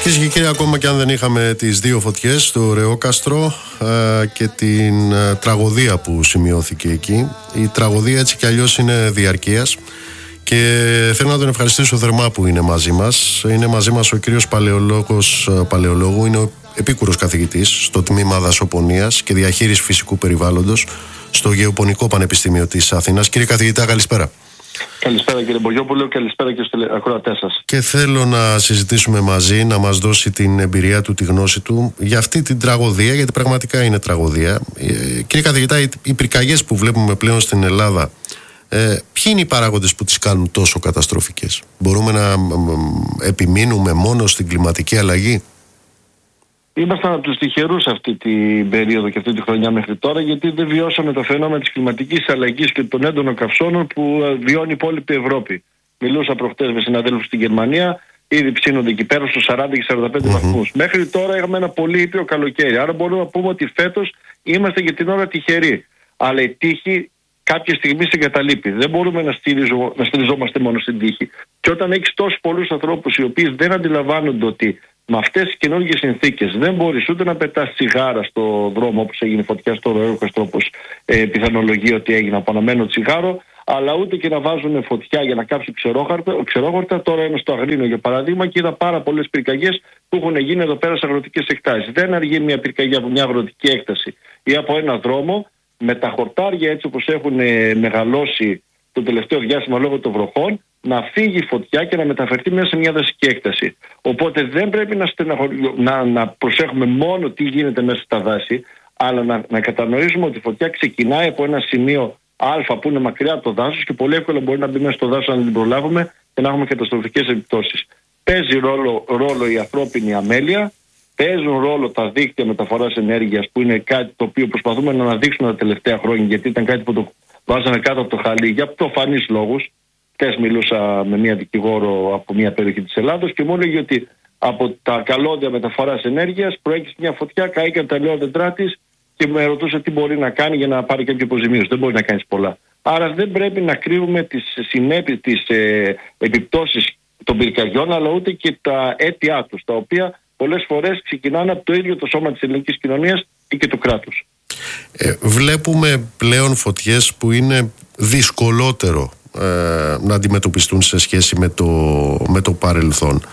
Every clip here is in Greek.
Κυρίες και κύριοι, ακόμα και αν δεν είχαμε τις δύο φωτιές στο Ρεόκαστρο και την τραγωδία που σημειώθηκε εκεί, η τραγωδία έτσι κι αλλιώς είναι διαρκείας και θέλω να τον ευχαριστήσω θερμά που είναι μαζί μας. Είναι μαζί μας ο κύριος Παλαιολόγου, είναι ο επίκουρος καθηγητής στο τμήμα Δασοπονίας και Διαχείρισης Φυσικού Περιβάλλοντος στο Γεωπονικό Πανεπιστήμιο της Αθήνας. Κύριε καθηγητά, καλησπέρα. Καλησπέρα κύριε Μπογιόπουλο, καλησπέρα και στους ακροατές σας. Και θέλω να συζητήσουμε μαζί, να μας δώσει την εμπειρία του, τη γνώση του για αυτή την τραγωδία, γιατί πραγματικά είναι τραγωδία. Κύριε καθηγητά, οι πυρκαγιές που βλέπουμε πλέον στην Ελλάδα, ποιοι είναι οι παράγοντες που τις κάνουν τόσο καταστροφικές? Μπορούμε να επιμείνουμε μόνο στην κλιματική αλλαγή? Ήμασταν από τους τυχερούς αυτή την περίοδο και αυτή τη χρονιά μέχρι τώρα, γιατί δεν βιώσαμε το φαινόμενο της κλιματικής αλλαγής και των έντονων καυσώνων που βιώνει η υπόλοιπη Ευρώπη. Μιλούσα προχτές με συναδέλφους στην Γερμανία, ήδη ψήνονται εκεί πέρα στους 40 και 45 βαθμούς. Μέχρι τώρα είχαμε ένα πολύ ήπιο καλοκαίρι. Άρα μπορούμε να πούμε ότι φέτος είμαστε για την ώρα τυχεροί. Αλλά η τύχη κάποια στιγμή σε εγκαταλείπει. Δεν μπορούμε να στηριζόμαστε μόνο στην τύχη. Και όταν έχεις τόσους πολλούς ανθρώπους οι οποίοι δεν αντιλαμβάνονται ότι με αυτές τις καινούργιες συνθήκες δεν μπορείς ούτε να πετάς τσιγάρα στο δρόμο όπως έγινε φωτιά στο Ρεόκαστρο, όπως πιθανολογεί ότι έγινε από αναμένο τσιγάρο, αλλά ούτε και να βάζουν φωτιά για να κάψει ξερόχορτα. Τώρα είναι στο Αγρίνιο για παράδειγμα και είδα πάρα πολλές πυρκαγιές που έχουν γίνει εδώ πέρα σε αγροτικές εκτάσεις. Δεν αργεί μια πυρκαγιά από μια αγροτική έκταση ή από ένα δρόμο με τα χορτάρια έτσι όπως έχουν μεγαλώσει το τελευταίο διάστημα λόγω των βροχών, να φύγει η φωτιά και να μεταφερθεί μέσα σε μια δασική έκταση. Οπότε δεν πρέπει να προσέχουμε μόνο τι γίνεται μέσα στα δάση, αλλά να κατανοήσουμε ότι η φωτιά ξεκινάει από ένα σημείο Α που είναι μακριά από το δάσος και πολύ εύκολα μπορεί να μπει μέσα στο δάσος αν δεν την προλάβουμε και να έχουμε καταστροφικές επιπτώσεις. Παίζει ρόλο η ανθρώπινη αμέλεια, παίζουν ρόλο τα δίκτυα μεταφοράς ενέργειας που είναι κάτι το οποίο προσπαθούμε να αναδείξουμε τα τελευταία χρόνια, γιατί ήταν κάτι που το βάζανε κάτω από το χαλί για προφανείς λόγους. Χθες μιλούσα με μια δικηγόρο από μια περιοχή της Ελλάδος και μου έλεγε ότι από τα καλώδια μεταφοράς ενέργειας προέκυψε μια φωτιά, καήκαν τα ελαιόδεντρά της και με ρωτούσε τι μπορεί να κάνει για να πάρει κάποια αποζημίωση. Δεν μπορεί να κάνει πολλά. Άρα δεν πρέπει να κρύβουμε τις συνέπειες, τις επιπτώσεις των πυρκαγιών, αλλά ούτε και τα αίτια τους, τα οποία πολλές φορές ξεκινάνε από το ίδιο το σώμα της ελληνικής κοινωνίας ή και του κράτους. Βλέπουμε πλέον φωτιές που είναι δυσκολότερο να αντιμετωπιστούν σε σχέση με το παρελθόν.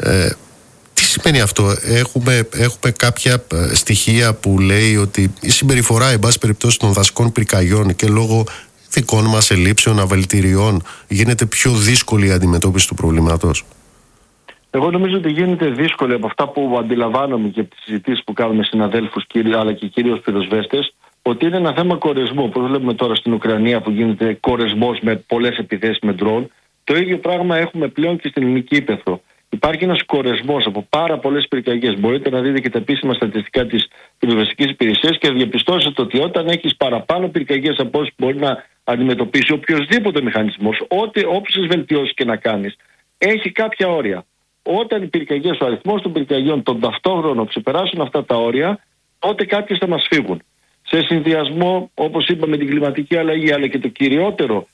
Τι σημαίνει αυτό? Έχουμε κάποια στοιχεία που λέει ότι η συμπεριφορά εν πάση περιπτώσει των δασικών πυρκαγιών και λόγω δικών μας ελλείψεων, αβελτηριών γίνεται πιο δύσκολη η αντιμετώπιση του προβλήματος? Εγώ νομίζω ότι γίνεται δύσκολη από αυτά που αντιλαμβάνομαι και από τις συζητήσεις που κάνουμε συναδέλφους αλλά και κυρίως πυροσβέστες, ότι είναι ένα θέμα κορεσμού. Όπως βλέπουμε τώρα στην Ουκρανία που γίνεται κορεσμός με πολλές επιθέσεις με ντρόουν, το ίδιο πράγμα έχουμε πλέον και στην ελληνική ύπαιθρο. Υπάρχει ένας κορεσμός από πάρα πολλές πυρκαγιές. Μπορείτε να δείτε και τα επίσημα στατιστικά της πυροσβεστικής υπηρεσίας και διαπιστώσετε ότι όταν έχεις παραπάνω πυρκαγιές από όσες μπορεί να αντιμετωπίσει οποιοδήποτε μηχανισμός, όποιες βελτιώσεις και να κάνεις, έχει κάποια όρια. Όταν οι πυρκαγιές, ο αριθμός των πυρκαγιών των ταυτόχρονων ξεπεράσουν αυτά τα όρια, τότε κάποιες θα μας φύγουν. Σε συνδυασμό, όπως είπα, με την κλιματική αλλαγή, αλλά και το κυριότερο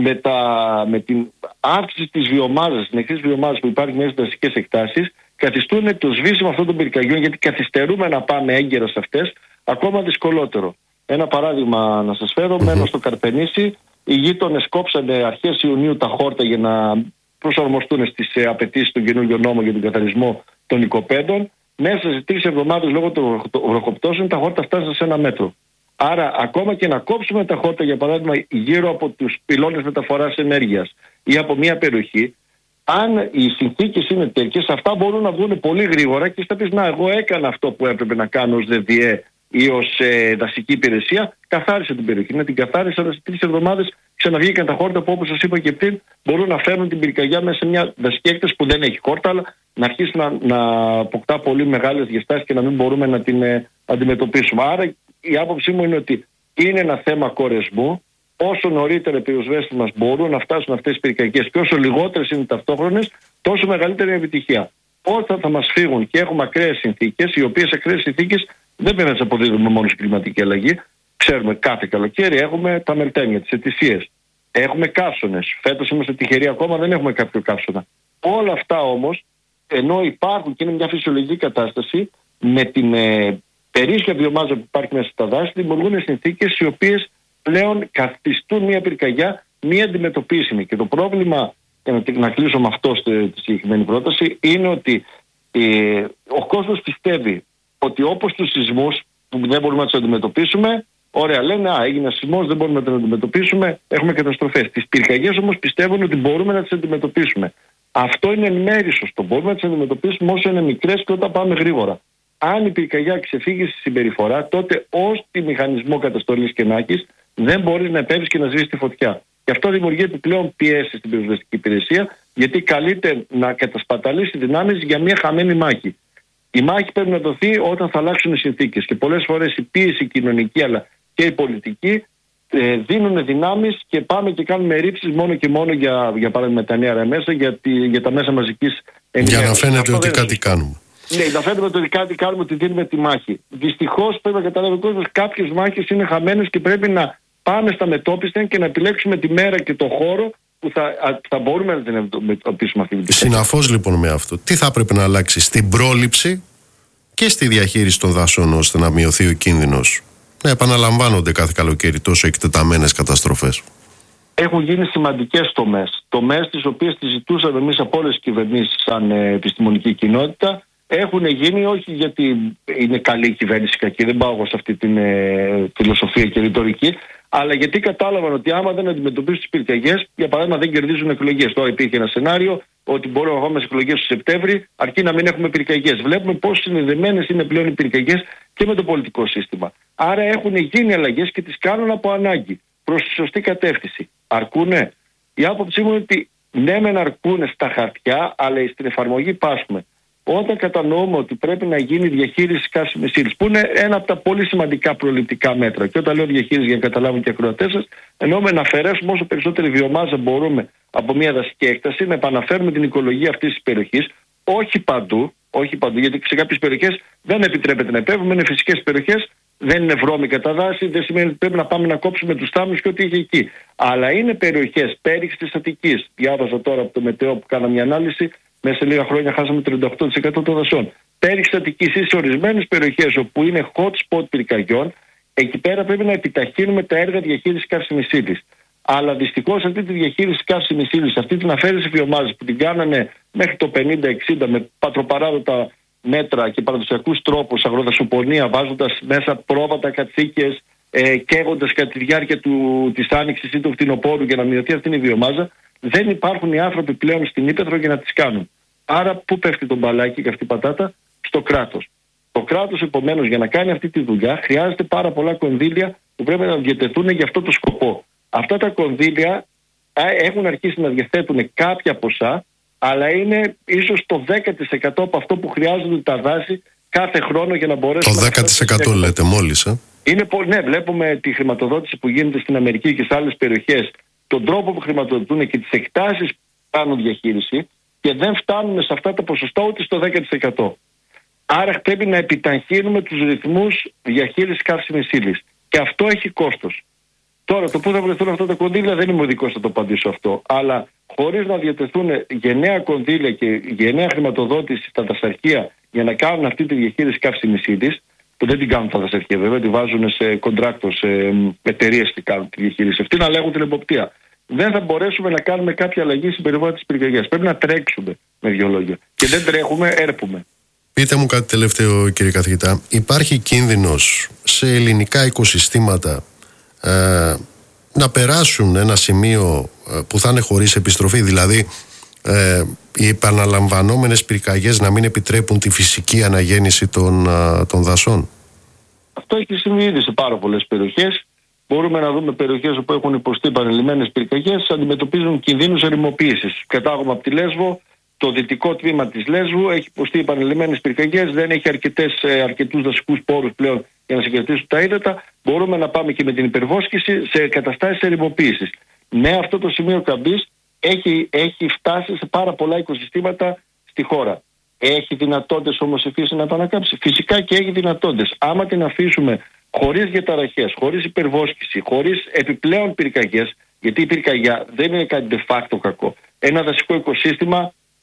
με την αύξηση της βιομάζας, της νεκρής βιομάζας που υπάρχει μέσα στις δασικές εκτάσεις, καθιστούν το σβήσιμο αυτών των πυρκαγιών, γιατί καθυστερούμε να πάμε έγκαιρα σε αυτές, ακόμα δυσκολότερο. Ένα παράδειγμα να σας φέρω, μένω στο Καρπενήσι, οι γείτονες κόψανε αρχές Ιουνίου τα χόρτα για να προσαρμοστούν στις απαιτήσεις του καινούργιου νόμου για τον καθαρισμό των οικοπαίδων. Μέσα σε 3 εβδομάδες λόγω των βροχοπτώσεων τα χόρτα φτάσαν σε 1 μέτρο. Άρα, ακόμα και να κόψουμε τα χόρτα, για παράδειγμα, γύρω από τους πυλώνες μεταφοράς ενέργειας ή από μια περιοχή, αν οι συνθήκες είναι τέτοιες, αυτά μπορούν να βγουν πολύ γρήγορα και θα πεις, να, εγώ έκανα αυτό που έπρεπε να κάνω ως ΔΔΕ ή ως δασική υπηρεσία, καθάρισε την περιοχή. Να την καθάρισα, αλλά σε 3 εβδομάδες ξαναβγήκαν τα χόρτα που, όπως σας είπα και πριν, μπορούν να φέρουν την πυρκαγιά μέσα σε μια δασική έκταση που δεν έχει χόρτα, αλλά να αρχίσει να αποκτά πολύ μεγάλες διαστάσεις και να μην μπορούμε να την αντιμετωπίσουμε. Άρα η άποψή μου είναι ότι είναι ένα θέμα κορεσμού. Όσο νωρίτερα οι πυροσβέστες μας μπορούν να φτάσουν αυτές τις πυρκαγιές και όσο λιγότερες είναι ταυτόχρονες, τόσο μεγαλύτερη επιτυχία. Όταν θα μας φύγουν και έχουμε ακραίες συνθήκες, οι οποίες ακραίες συνθήκες δεν πρέπει να τις αποδίδουμε μόνο στην κλιματική αλλαγή. Ξέρουμε κάθε καλοκαίρι έχουμε τα μελτέμια, τις ετησίες. Έχουμε καύσωνες. Φέτος είμαστε τυχεροί, ακόμα δεν έχουμε κάποιο καύσωνα. Όλα αυτά όμως ενώ υπάρχουν και είναι μια φυσιολογική κατάσταση, με την περίσσια βιομάζα που υπάρχει μέσα στα δάση, δημιουργούν συνθήκες οι οποίες πλέον καθιστούν μια πυρκαγιά μη αντιμετωπίσιμη. Και το πρόβλημα, να κλείσω με αυτό στη συγκεκριμένη πρόταση, είναι ότι ο κόσμος πιστεύει ότι όπως τους σεισμούς που δεν μπορούμε να τους αντιμετωπίσουμε, ωραία, λένε έγινε ένα σεισμός, δεν μπορούμε να τον αντιμετωπίσουμε, έχουμε καταστροφές. Τις πυρκαγιές όμως πιστεύουν ότι μπορούμε να τις αντιμετωπίσουμε. Αυτό είναι εν μέρει σωστό. Μπορούμε να τις αντιμετωπίσουμε όσο είναι μικρές και όταν πάμε γρήγορα. Αν η πυρκαγιά ξεφύγει στη συμπεριφορά, τότε ως τη μηχανισμό καταστολής και νάκης δεν μπορεί να επέμβει και να σβήσει τη φωτιά. Και αυτό δημιουργεί επιπλέον πιέσεις στην πυροσβεστική υπηρεσία, γιατί καλείται να κατασπαταλήσει δυνάμεις για μια χαμένη μάχη. Η μάχη πρέπει να δοθεί όταν θα αλλάξουν οι συνθήκες. Και πολλές φορές η πίεση κοινωνική αλλά και η πολιτική δίνουν δυνάμεις και πάμε και κάνουμε ρήψεις μόνο και μόνο για παράδειγμα τα νέα μέσα, για τα μέσα μαζικής ενημέρωσης. Για να φαίνεται ότι κάτι κάνουμε. Ναι, να φαίνεται ότι κάτι κάνουμε, ότι δίνουμε τη μάχη. Δυστυχώς πρέπει να καταλάβει ο κόσμος, κάποιες μάχες είναι χαμένες και πρέπει να πάμε στα μετώπιστα και να επιλέξουμε τη μέρα και το χώρο που θα μπορούμε να την αντιμετωπίσουμε αυτή την. Συναφώς λοιπόν με αυτό, τι θα πρέπει να αλλάξει στην πρόληψη και στη διαχείριση των δασών ώστε να μειωθεί ο κίνδυνος να επαναλαμβάνονται κάθε καλοκαίρι τόσο εκτεταμένες καταστροφές? Έχουν γίνει σημαντικές τομές τις οποίες τις ζητούσαμε εμείς από όλες τις κυβερνήσεις σαν επιστημονική κοινότητα. Έχουν γίνει όχι γιατί είναι καλή η κυβέρνηση, κακή, δεν πάω εγώ σε αυτή την φιλοσοφία και ρητορική, αλλά γιατί κατάλαβαν ότι άμα δεν αντιμετωπίσουν τις πυρκαγιές, για παράδειγμα δεν κερδίζουν εκλογές. Τώρα υπήρχε ένα σενάριο ότι μπορούμε να πάμε σε εκλογές το Σεπτέμβρη, αρκεί να μην έχουμε πυρκαγιές. Βλέπουμε πόσο συνδεδεμένες είναι πλέον οι πυρκαγιές και με το πολιτικό σύστημα. Άρα έχουν γίνει αλλαγές και τις κάνουν από ανάγκη προς τη σωστή κατεύθυνση. Αρκούνε? Η άποψή μου είναι ότι ναι, μεν αρκούνε στα χαρτιά, αλλά στην εφαρμογή πάσχουμε. Όταν κατανοούμε ότι πρέπει να γίνει διαχείριση καύσιμης ύλης, που είναι ένα από τα πολύ σημαντικά προληπτικά μέτρα, και όταν λέω διαχείριση για να καταλάβουν και οι ακροατές σας, εννοούμε να αφαιρέσουμε όσο περισσότερη βιομάζα μπορούμε από μια δασική έκταση, να επαναφέρουμε την οικολογία αυτής της περιοχής, όχι παντού, γιατί σε κάποιες περιοχές δεν επιτρέπεται να επέμβουμε, είναι φυσικές περιοχές, δεν είναι βρώμικα τα δάση, δεν σημαίνει ότι πρέπει να πάμε να κόψουμε τους θάμνους και ό,τι έχει εκεί. Αλλά είναι περιοχές πέριξης της Αττικής. Διάβαζα τώρα από το Μετεό που κάναμε μια ανάλυση. Μέσα σε λίγα χρόνια χάσαμε 38% των δασών. Πέριξη Αττικής ή σε ορισμένες περιοχές όπου είναι hot spot πυρκαγιών, εκεί πέρα πρέπει να επιταχύνουμε τα έργα διαχείρισης καύσιμης ύλης. Αλλά δυστυχώς αυτή τη διαχείριση καύσιμης ύλης, αυτή την αφαίρεση βιομάζας που την κάνανε μέχρι το 50-60 με πατροπαράδοτα μέτρα και παραδοσιακούς τρόπους, αγροδασοπονία, βάζοντας μέσα πρόβατα, κατσίκες, καίγοντας κατά τη διάρκεια της άνοιξης ή του φθινοπόρου για να μειωθεί αυτή η βιομάζα, δεν υπάρχουν οι άνθρωποι πλέον στην ύπαιθρο για να τις κάνουν. Άρα πού πέφτει το μπαλάκι και αυτή η πατάτα? Στο κράτος. Το κράτος επομένως για να κάνει αυτή τη δουλειά χρειάζεται πάρα πολλά κονδύλια που πρέπει να διατεθούν για αυτό το σκοπό. Αυτά τα κονδύλια έχουν αρχίσει να διαθέτουν κάποια ποσά, αλλά είναι ίσως το 10% από αυτό που χρειάζονται τα δάση κάθε χρόνο για να μπορέσουν. Το 10% λέτε μόλις, Ναι, βλέπουμε τη χρηματοδότηση που γίνεται στην Αμερική και σε άλλες περιοχές, τον τρόπο που χρηματοδοτούν και τις εκτάσεις που κάνουν διαχείριση, και δεν φτάνουν σε αυτά τα ποσοστά ούτε στο 10%. Άρα πρέπει να επιταχύνουμε τους ρυθμούς διαχείρισης καύσιμης ύλης. Και αυτό έχει κόστος. Τώρα, το πού θα βρεθούν αυτά τα κονδύλια δεν είμαι ο δικός να το απαντήσω αυτό. Αλλά χωρίς να διατεθούν γενναία κονδύλια και γενναία χρηματοδότηση στα δασαρχεία για να κάνουν αυτή τη διαχείριση καύσιμης ύλης, που δεν την κάνουν τα δασαρχεία βέβαια, τη βάζουν σε κοντράκτο, σε εταιρείες που κάνουν τη διαχείριση αυτή, να λέγουν την εποπτεία. Δεν θα μπορέσουμε να κάνουμε κάποια αλλαγή στην περιβάλλον της πυρκαγιάς. Πρέπει να τρέξουμε, με δύο λόγια. Και δεν τρέχουμε, έρπουμε. Πείτε μου κάτι τελευταίο, κύριε καθηγητά. Υπάρχει κίνδυνος σε ελληνικά οικοσυστήματα να περάσουν ένα σημείο που θα είναι χωρίς επιστροφή, δηλαδή οι επαναλαμβανόμενες πυρκαγιές να μην επιτρέπουν τη φυσική αναγέννηση των δασών? Αυτό έχει συμβεί ήδη σε πάρα πολλές περιοχές. Μπορούμε να δούμε περιοχές όπου έχουν υποστεί επανειλημμένες πυρκαγιές, αντιμετωπίζουν κινδύνους ερημοποίησης. Κατάγομαι από τη Λέσβο. Το δυτικό τμήμα της Λέσβου έχει υποστεί επανειλημμένες πυρκαγιές, δεν έχει αρκετούς δασικούς πόρους πλέον για να συγκρατήσουν τα ύδατα. Μπορούμε να πάμε και με την υπερβόσκηση σε καταστάσεις ερημοποίησης. Ναι, αυτό το σημείο καμπής έχει φτάσει σε πάρα πολλά οικοσυστήματα στη χώρα. Έχει δυνατότητες όμως η φύση να επανακάμψει? Φυσικά και έχει δυνατότητες. Άμα την αφήσουμε χωρίς διαταραχές, χωρίς υπερβόσκηση, χωρίς επιπλέον πυρκαγιές, γιατί η πυρκαγιά δεν είναι κάτι de facto κακό. Ένα δασικό οικοσύστημα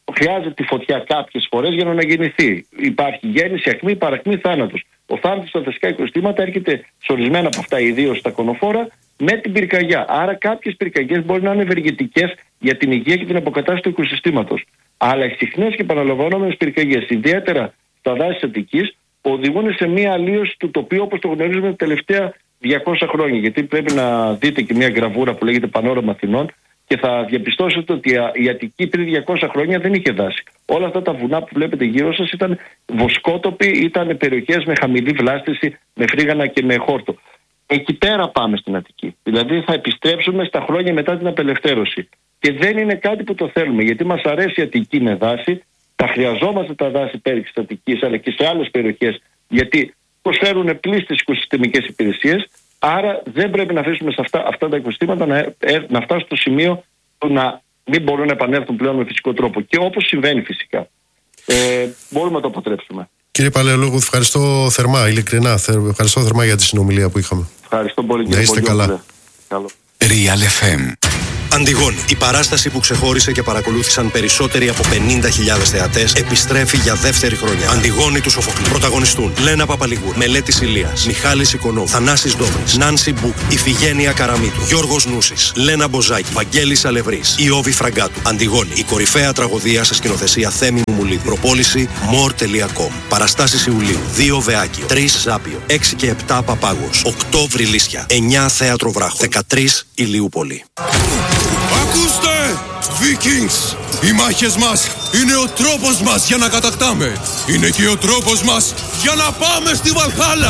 χρειάζεται τη φωτιά κάποιες φορές για να αναγεννηθεί. Υπάρχει γέννηση, αιχμή, παρακμή, θάνατος. Ο θάνατος στα δασικά οικοσυστήματα έρχεται σε ορισμένα από αυτά, ιδίως στα κονοφόρα, με την πυρκαγιά. Άρα κάποιες πυρκαγιές μπορεί να είναι ευεργετικές για την υγεία και την αποκατάσταση του οικοσυστήματος. Αλλά οι συχνές και επαναλαμβανόμενες πυρκαγιές, ιδιαίτερα στα δάση της Αττικής, οδηγούν σε μια αλλίωση του τοπίου όπως το γνωρίζουμε τα τελευταία 200 χρόνια. Γιατί πρέπει να δείτε και μια γραβούρα που λέγεται Πανόραμα Αθηνών και θα διαπιστώσετε ότι η Αττική πριν 200 χρόνια δεν είχε δάση. Όλα αυτά τα βουνά που βλέπετε γύρω σας ήταν βοσκότοποι, ήταν περιοχές με χαμηλή βλάστηση, με φρίγανα και με χόρτο. Εκεί πέρα πάμε στην Αττική. Δηλαδή θα επιστρέψουμε στα χρόνια μετά την απελευθέρωση. Και δεν είναι κάτι που το θέλουμε, γιατί μας αρέσει η Αττική με δάση, τα χρειαζόμαστε τα δάση πέρα της Αττικής αλλά και σε άλλες περιοχές, γιατί προσφέρουν πλήστες οικοσυστημικές υπηρεσίες. Άρα δεν πρέπει να αφήσουμε σε αυτά τα οικοσυστήματα να φτάσουν στο σημείο του να μην μπορούν να επανέλθουν πλέον με φυσικό τρόπο. Και όπως συμβαίνει φυσικά. Μπορούμε να το αποτρέψουμε. Κύριε Παλαιολόγου, ευχαριστώ θερμά, ειλικρινά. Ευχαριστώ θερμά για τη συνομιλία που είχαμε. Ευχαριστώ πολύ. Να είστε καλά. Real FM. Αντιγόνη, η παράσταση που ξεχώρισε και παρακολούθησαν περισσότεροι από 50.000 θεατές, επιστρέφει για δεύτερη χρονιά. Αντιγόνη του Σοφοκλή. Πρωταγωνιστούν Λένα Παπαλιγούρα, Μελέτης Ηλίας, Μιχάλης Οικονόμου, Θανάσης Ντόμρης, Νάνση Μπουκ, Ιφηγένεια Καραμίτου, Γιώργος Νούσης, Λένα Μποζάκη, Βαγγέλης Αλευρής, Ιώβη Φραγκάτου. Αντιγόνη, η κορυφαία τραγωδία σε σκηνοθεσία Θέμη Μουμουλίδη. Προπόληση more.com. Παραστάσεις Ιουλίου, 2 Βεάκιο, 3 Ζάπιο, 6 και 7 Παπάγος, 8 Βρυλίσια, 9 Θέατρο Βράχο, 13 Ηλιούπολη. Ακούστε, Vikings! Οι μάχες μας είναι ο τρόπος μας για να κατακτάμε. Είναι και ο τρόπος μας για να πάμε στη Βαλχάλα.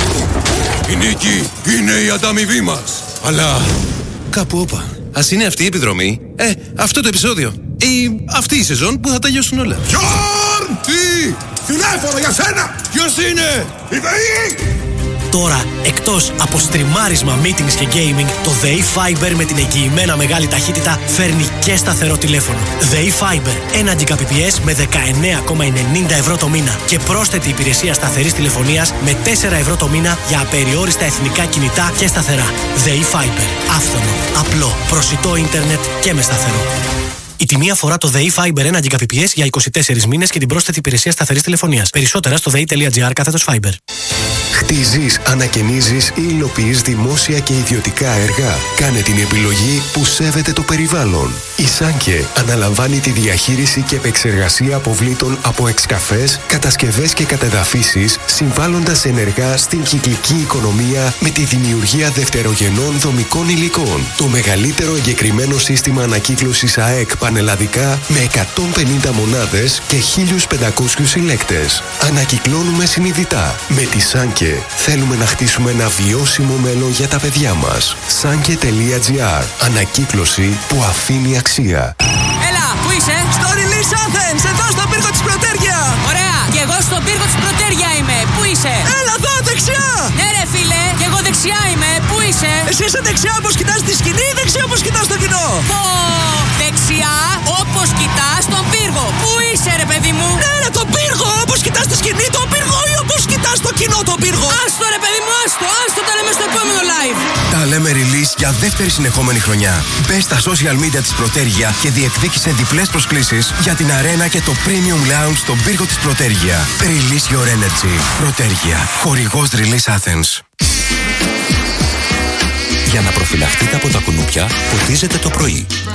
Η νίκη είναι η ανταμοιβή μας. Αλλά κάπου όπα. Ας είναι αυτή η επιδρομή, αυτό το επεισόδιο ή αυτή η σεζόν που θα τελειώσουν όλα. Γιόρν! Τι! Τηλέφωνο για σένα! Ποιος είναι? Η ΔΕΗ! Τώρα, εκτός από στριμάρισμα, meetings και gaming, το ΔΕΗ Fiber με την εγγυημένα μεγάλη ταχύτητα φέρνει και σταθερό τηλέφωνο. ΔΕΗ Fiber, 1 Gbps με 19,90 ευρώ το μήνα και πρόσθετη υπηρεσία σταθερής τηλεφωνίας με 4 ευρώ το μήνα για απεριόριστα εθνικά κινητά και σταθερά. ΔΕΗ Fiber, άφθονο, απλό, προσιτό ίντερνετ και με σταθερό. Η τιμή αφορά το ΔΕΗ Fiber 1 Gbps για 24 μήνες και την πρόσθετη υπηρεσία σταθερής τηλεφωνίας. Περισσότερα στο dei.gr/Fiber. Χτίζεις, ανακαινίζεις ή υλοποιείς δημόσια και ιδιωτικά έργα. Κάνε την επιλογή που σέβεται το περιβάλλον. Η Σάνκε αναλαμβάνει τη διαχείριση και επεξεργασία αποβλήτων από εξκαφές, κατασκευές και κατεδαφίσεις, συμβάλλοντας ενεργά στην κυκλική οικονομία με τη δημιουργία δευτερογενών δομικών υλικών. Το μεγαλύτερο εγκεκριμένο σύστημα ανακύκλωσης ΑΕΚ πανελλαδικά με 150 μονάδες και 1.500 συλλέκτες. Ανακυκλώνουμε συνειδητά. Με τη Σάνκε θέλουμε να χτίσουμε ένα βιώσιμο μέλλον για τα παιδιά μας. Sanke.gr. Ανακύκλωση που αφήνει αξία. Έλα, πού είσαι? Στο Release Athens, εδώ στον πύργο της Πρωτέργεια. Ωραία, και εγώ στον πύργο της Πρωτέργεια είμαι. Πού είσαι? Έλα εδώ, δεξιά. Ναι ρε φίλε, και εγώ δεξιά είμαι. Πού είσαι? Εσύ είσαι δεξιά όπως κοιτάς τη σκηνή ή δεξιά όπως κοιτάς το κοινό? Πω, δεξιά όπως κοιτάς τον πύργο. Πού είσαι ρε παιδί μου? Ναι ρε, τον πύργο, όπως κοιτάς τη σκηνή τον πύργο ή όπως κοιτάς το κοινό τον πύργο? Άστο ρε παιδί μου, άστο, τα λέμε στο επόμενο live. Τα λέμε release για δεύτερη συνεχόμενη χρονιά. Μπες στα social media της Πρωτέργεια και διεκδίκησε διπλές προσκλήσεις για την αρένα και το premium lounge στον πύργο της Πρωτέργεια. Release your energy. Πρωτέργεια. Χορηγός Release Athens. Για να προφυλαχτείτε από τα κουνούπια, ποτίζετε το πρωί.